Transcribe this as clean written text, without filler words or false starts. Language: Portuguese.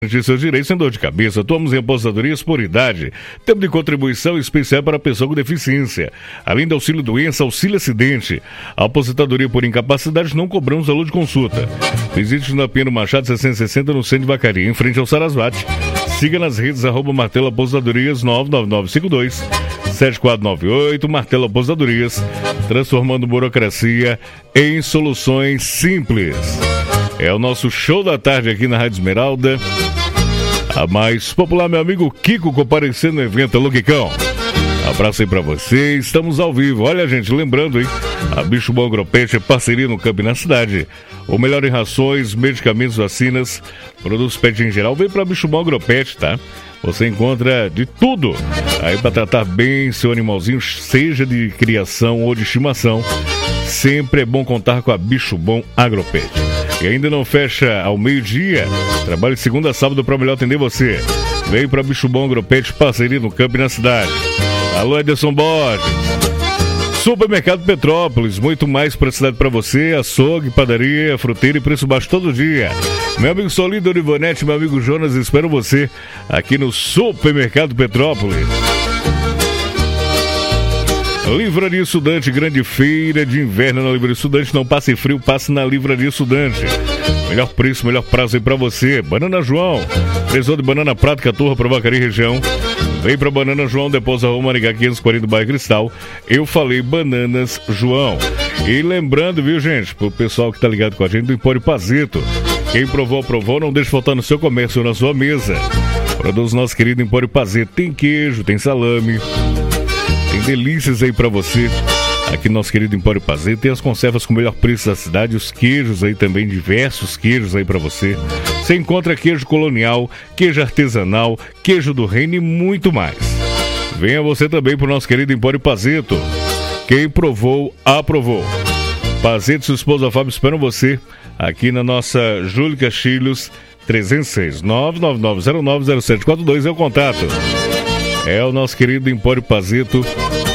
de seus direitos sem dor de cabeça. Atuamos em aposentadorias por idade. Tempo de contribuição especial para pessoa com deficiência. Além do auxílio doença, auxílio acidente. A aposentadoria por incapacidade não cobramos valor de consulta. Visite na Pinheiro Machado 660 no centro de Vacaria, em frente ao Sarasvati. Siga nas redes @Martelo Aposentadorias 99952 7498. Martelo Aposentadorias, transformando burocracia em soluções simples. É o nosso show da tarde aqui na Rádio Esmeralda. A mais popular, meu amigo Kiko, comparecendo no evento. Alô, Kikão. Abraço aí pra vocês. Estamos ao vivo. Olha, gente, lembrando, hein? A Bicho Bom Agropet é parceria no campo e na cidade. O melhor em rações, medicamentos, vacinas, produtos pet em geral. Vem pra Bicho Bom Agropet, tá? Você encontra de tudo aí para tratar bem seu animalzinho, seja de criação ou de estimação. Sempre é bom contar com a Bicho Bom Agropet. E ainda não fecha ao meio-dia. Trabalhe de segunda a sábado para melhor atender você. Vem para Bicho Bom Agropet, parceria no campo e na cidade. Alô, Ederson Borges. Supermercado Petrópolis, muito mais para a cidade para você. Açougue, padaria, fruteira e preço baixo todo dia. Meu amigo Solido Orivanete, meu amigo Jonas, espero você aqui no Supermercado Petrópolis. Livraria Estudante, grande feira de inverno na Livraria Estudante. Não passe frio, passe na Livraria Estudante. Melhor preço, melhor prazo aí pra você. Banana João, preço de banana prata, Caturra, pra Vacaria região. Vem pra Banana João, depois da Rua Maringá 540 do bairro Cristal. Eu falei Bananas João. E lembrando, viu, gente, pro pessoal que tá ligado com a gente, do Empório Pazito. Quem provou, aprovou, não deixe faltar no seu comércio ou na sua mesa. Produz nosso querido Empório Pazito. Tem queijo, tem salame. Tem delícias aí pra você. Aqui no nosso querido Empório Pazito. Tem as conservas com o melhor preço da cidade. Os queijos aí também, diversos queijos aí pra você. Você encontra queijo colonial, queijo artesanal, queijo do reino e muito mais. Venha você também pro nosso querido Empório Pazito. Quem provou, aprovou. Pazito e sua esposa Fábio esperam você aqui na nossa Júlio Castilhos 306 999090742 é o contato. É o nosso querido Empório Pazito,